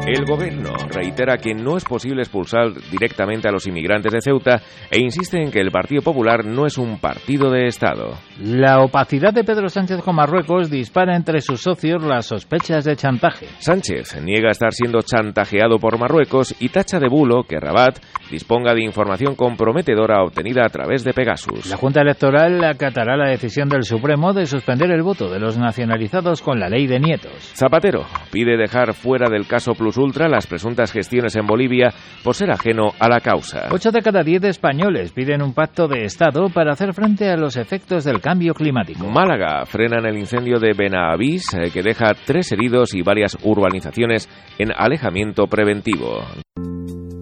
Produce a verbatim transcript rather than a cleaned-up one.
El gobierno reitera que no es posible expulsar directamente a los inmigrantes de Ceuta e insiste en que el Partido Popular no es un partido de Estado. La opacidad de Pedro Sánchez con Marruecos dispara entre sus socios las sospechas de chantaje. Sánchez niega estar siendo chantajeado por Marruecos y tacha de bulo que Rabat disponga de información comprometedora obtenida a través de Pegasus. La Junta Electoral acatará la decisión del Supremo de suspender el voto de los nacionalizados con la ley de nietos. Zapatero pide dejar fuera del caso Plus Ultra las presuntas gestiones en Bolivia por ser ajeno a la causa. Ocho de cada diez españoles piden un pacto de Estado para hacer frente a los efectos del cambio climático. Málaga frenan el incendio de Benavís, eh, que deja tres heridos y varias urbanizaciones en alejamiento preventivo.